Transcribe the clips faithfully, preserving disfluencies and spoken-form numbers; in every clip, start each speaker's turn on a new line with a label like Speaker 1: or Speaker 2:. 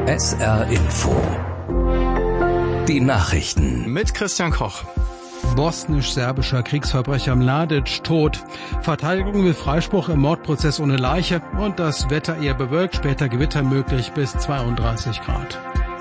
Speaker 1: S R Info. Die Nachrichten.
Speaker 2: Mit Christian Koch.
Speaker 3: Bosnisch-serbischer Kriegsverbrecher Mladic tot. Verteidigung will Freispruch im Mordprozess ohne Leiche. Und das Wetter eher bewölkt, später Gewitter möglich bis zweiunddreißig Grad.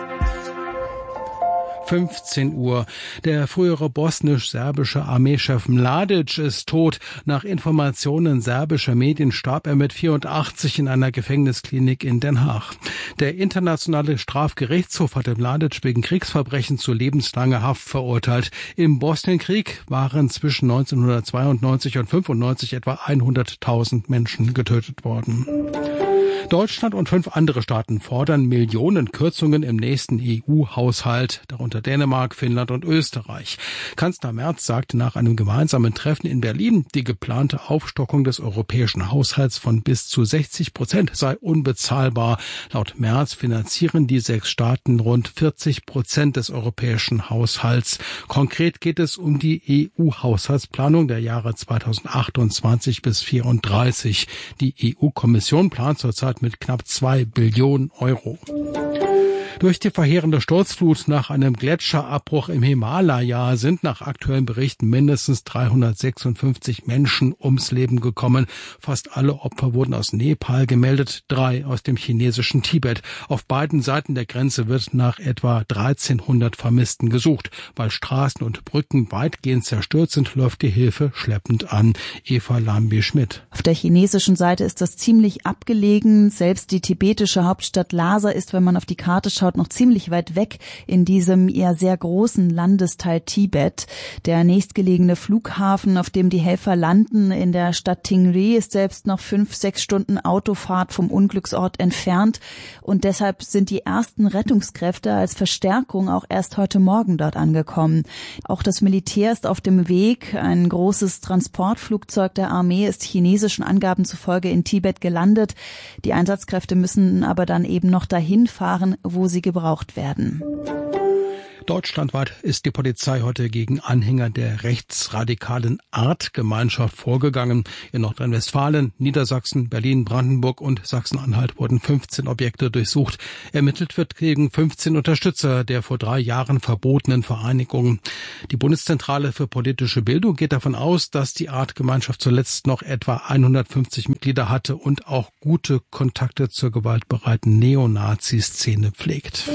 Speaker 3: fünfzehn Uhr. Der frühere bosnisch-serbische Armeechef Mladic ist tot. Nach Informationen serbischer Medien starb er mit vierundachtzig in einer Gefängnisklinik in Den Haag. Der internationale Strafgerichtshof hatte Mladic wegen Kriegsverbrechen zu lebenslanger Haft verurteilt. Im Bosnienkrieg waren zwischen neunzehnhundertzweiundneunzig und fünfundneunzig etwa hunderttausend Menschen getötet worden. Deutschland und fünf andere Staaten fordern Millionen Kürzungen im nächsten E U-Haushalt, darunter Dänemark, Finnland und Österreich. Kanzler Merz sagte nach einem gemeinsamen Treffen in Berlin, die geplante Aufstockung des europäischen Haushalts von bis zu sechzig Prozent sei unbezahlbar. Laut Merz finanzieren die sechs Staaten rund vierzig Prozent des europäischen Haushalts. Konkret geht es um die E U-Haushaltsplanung der Jahre zweitausendachtundzwanzig bis vierunddreißig. Die E U-Kommission plant zurzeit mit knapp zwei Billionen Euro. Durch die verheerende Sturzflut nach einem Gletscherabbruch im Himalaya sind nach aktuellen Berichten mindestens dreihundertsechsundfünfzig Menschen ums Leben gekommen. Fast alle Opfer wurden aus Nepal gemeldet, drei aus dem chinesischen Tibet. Auf beiden Seiten der Grenze wird nach etwa dreizehnhundert Vermissten gesucht. Weil Straßen und Brücken weitgehend zerstört sind, läuft die Hilfe schleppend an. Eva Lambi-Schmidt.
Speaker 4: Auf der chinesischen Seite ist das ziemlich abgelegen. Selbst die tibetische Hauptstadt Lhasa ist, wenn man auf die Karte schaut, noch ziemlich weit weg in diesem eher sehr großen Landesteil Tibet. Der nächstgelegene Flughafen, auf dem die Helfer landen, in der Stadt Tingri, ist selbst noch fünf, sechs Stunden Autofahrt vom Unglücksort entfernt. Und deshalb sind die ersten Rettungskräfte als Verstärkung auch erst heute Morgen dort angekommen. Auch das Militär ist auf dem Weg. Ein großes Transportflugzeug der Armee ist chinesischen Angaben zufolge in Tibet gelandet. Die Einsatzkräfte müssen aber dann eben noch dahin fahren, wo sie gebraucht werden.
Speaker 3: Deutschlandweit ist die Polizei heute gegen Anhänger der rechtsradikalen Artgemeinschaft vorgegangen. In Nordrhein-Westfalen, Niedersachsen, Berlin, Brandenburg und Sachsen-Anhalt wurden fünfzehn Objekte durchsucht. Ermittelt wird gegen fünfzehn Unterstützer der vor drei Jahren verbotenen Vereinigung. Die Bundeszentrale für politische Bildung geht davon aus, dass die Artgemeinschaft zuletzt noch etwa hundertfünfzig Mitglieder hatte und auch gute Kontakte zur gewaltbereiten Neonazi-Szene pflegt.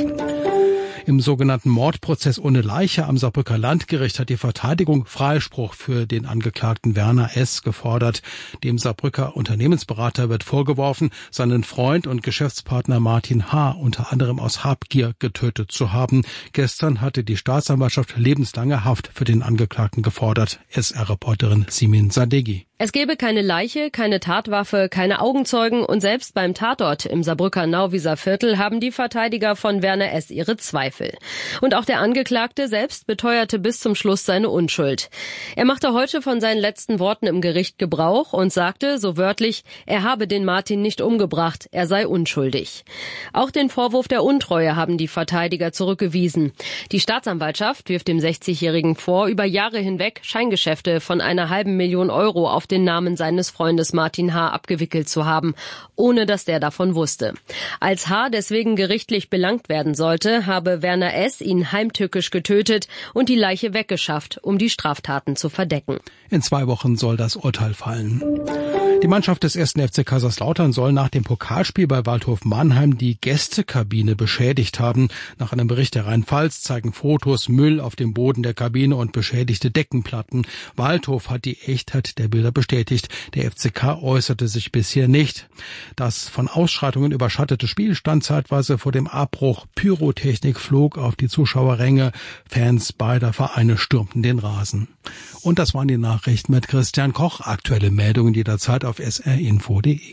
Speaker 3: Im sogenannten Mordprozess ohne Leiche am Saarbrücker Landgericht hat die Verteidigung Freispruch für den Angeklagten Werner S. gefordert. Dem Saarbrücker Unternehmensberater wird vorgeworfen, seinen Freund und Geschäftspartner Martin H. unter anderem aus Habgier getötet zu haben. Gestern hatte die Staatsanwaltschaft lebenslange Haft für den Angeklagten gefordert. S R-Reporterin Simin Sadeghi.
Speaker 5: Es gebe keine Leiche, keine Tatwaffe, keine Augenzeugen und selbst beim Tatort im Saarbrücker Nauwieser Viertel haben die Verteidiger von Werner S. ihre Zweifel. Und auch der Angeklagte selbst beteuerte bis zum Schluss seine Unschuld. Er machte heute von seinen letzten Worten im Gericht Gebrauch und sagte, so wörtlich, er habe den Martin nicht umgebracht, er sei unschuldig. Auch den Vorwurf der Untreue haben die Verteidiger zurückgewiesen. Die Staatsanwaltschaft wirft dem sechzigjährigen vor, über Jahre hinweg Scheingeschäfte von einer halben Million Euro auf den Namen seines Freundes Martin H. abgewickelt zu haben, ohne dass der davon wusste. Als H. deswegen gerichtlich belangt werden sollte, habe Werner S. ihn heimtückisch getötet und die Leiche weggeschafft, um die Straftaten zu verdecken.
Speaker 3: In zwei Wochen soll das Urteil fallen. Die Mannschaft des ersten F C Kaiserslautern soll nach dem Pokalspiel bei Waldhof Mannheim die Gästekabine beschädigt haben. Nach einem Bericht der Rheinpfalz zeigen Fotos Müll auf dem Boden der Kabine und beschädigte Deckenplatten. Waldhof hat die Echtheit der Bilder bestätigt. Der F C K äußerte sich bisher nicht. Das von Ausschreitungen überschattete Spiel stand zeitweise vor dem Abbruch. Pyrotechnik flog auf die Zuschauerränge. Fans beider Vereine stürmten den Rasen. Und das waren die Nachrichten mit Christian Koch. Aktuelle Meldungen jederzeit auf s r info punkt d e.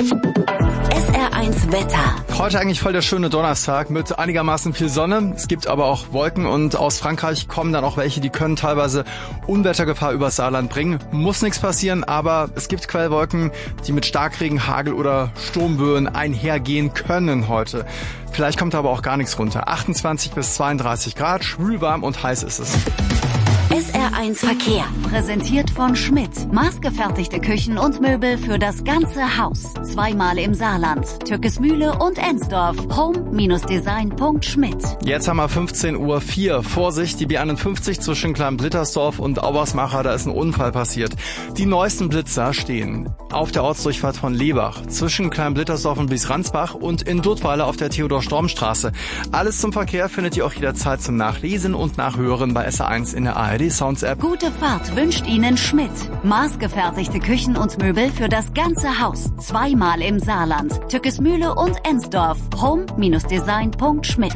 Speaker 6: S R eins Wetter.
Speaker 2: Heute eigentlich voll der schöne Donnerstag mit einigermaßen viel Sonne. Es gibt aber auch Wolken und aus Frankreich kommen dann auch welche, die können teilweise Unwettergefahr übers Saarland bringen. Muss nichts passieren, aber es gibt Quellwolken, die mit Starkregen, Hagel oder Sturmböen einhergehen können heute. Vielleicht kommt aber auch gar nichts runter. achtundzwanzig bis zweiunddreißig Grad, schwül warm und heiß ist es.
Speaker 6: S R eins Verkehr. Präsentiert von Schmidt. Maßgefertigte Küchen und Möbel für das ganze Haus. Zweimal im Saarland. Türkesmühle und Ensdorf. home Design Punkt schmidt.
Speaker 2: Jetzt haben wir fünfzehn Uhr vier. Vorsicht, die B einundfünfzig zwischen Klein-Blittersdorf und Auersmacher, da ist ein Unfall passiert. Die neuesten Blitzer stehen auf der Ortsdurchfahrt von Lebach, zwischen Klein-Blittersdorf und Wiesransbach und in Duttweiler auf der Theodor-Storm-Straße. Alles zum Verkehr findet ihr auch jederzeit zum Nachlesen und Nachhören bei S R eins in der A R D Sounds App.
Speaker 6: Gute Fahrt wünscht Ihnen Schmidt. Maßgefertigte Küchen und Möbel für das ganze Haus. Zweimal im Saarland. Türkesmühle und Ensdorf. home Design Punkt schmidt.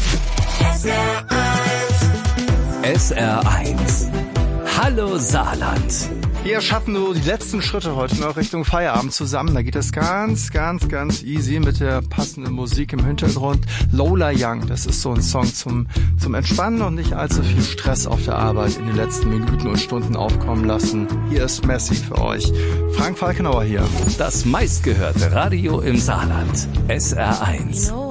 Speaker 1: S R eins. Hallo Saarland.
Speaker 2: Wir schaffen nur die letzten Schritte heute noch Richtung Feierabend zusammen. Da geht es ganz, ganz, ganz easy mit der passenden Musik im Hintergrund. Lola Young, das ist so ein Song zum, zum Entspannen und nicht allzu viel Stress auf der Arbeit in den letzten Minuten und Stunden aufkommen lassen. Hier ist Messi für euch. Frank Falkenauer hier.
Speaker 1: Das meistgehörte Radio im Saarland. S R eins.